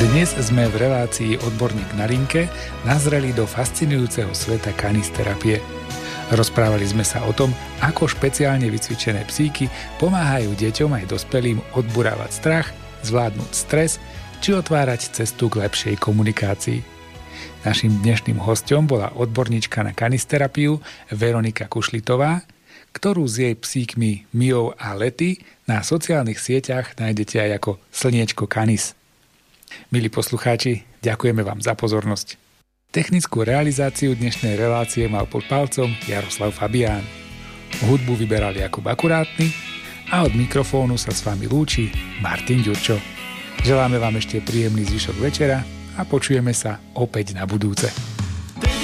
Dnes sme v relácii Odborník na linke nazreli do fascinujúceho sveta kanisterapie. Rozprávali sme sa o tom, ako špeciálne vycvičené psíky pomáhajú deťom aj dospelým odburávať strach, zvládnuť stres či otvárať cestu k lepšej komunikácii. Naším dnešným hosťom bola odborníčka na kanisterapiu Veronika Kušlitová, ktorú s jej psíkmi Miou a Lety na sociálnych sieťach nájdete aj ako Slniečko Kanis. Milí poslucháči, ďakujeme vám za pozornosť. Technickú realizáciu dnešnej relácie mal pod palcom Jaroslav Fabián. Hudbu vyberal Jakub Akurátny a od mikrofónu sa s vami lúči Martin Ďurčo. Želáme vám ešte príjemný zvyšok večera a počujeme sa opäť na budúce.